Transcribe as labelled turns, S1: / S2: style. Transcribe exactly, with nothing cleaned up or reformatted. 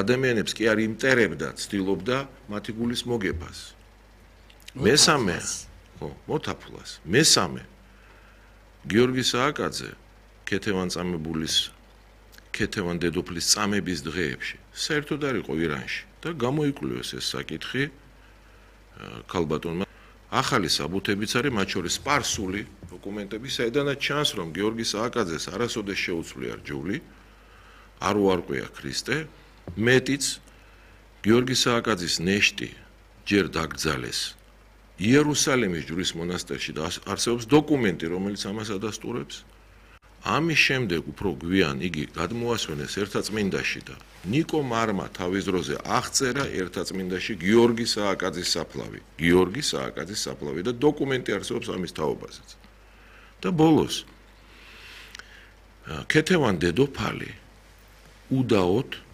S1: ადამიანებს კი არ იმტერებდა, ცდილობდა მათი გულის მოგებას. მესამე, ხო, მოთაფლას. მესამე გიორგი სააკაძე ქეთევან-წამებულის ქეთევან დედოფლის წამების დღეებში საერთოდ არ იყო ირანში და გამოიკვლევეს ეს საკითხი ქალბატონმა. ახალი საბუთებიც არის, მათ შორის სპარსული დოკუმენტები, საიდანაც ჩანს, რომ გიორგი სააკაძეს არასოდეს შეუცვლია რჯული, არ უარყვია ქრისტე, მეტიც გიორგი სააკაძის ნეშტი ჯერ დაკრძალეს იერუსალიმის ჯვრის მონასტერში და არსებობს დოკუმენტი, რომელიც ამას ადასტურებს. ამის შემდეგ უფრო გვიან იგი გადმოასვენეს ერთაწმინდაში და ნიკო მარმა თავის დროზე აღწერა ერთაწმინდაში გიორგი სააკაძის საფლავი. გიორგი სააკაძის საფლავი და დოკუმენტი არსებობს ამის თაობაზეც. და ბოლოს ქეთევან დედოფალი უდაოდ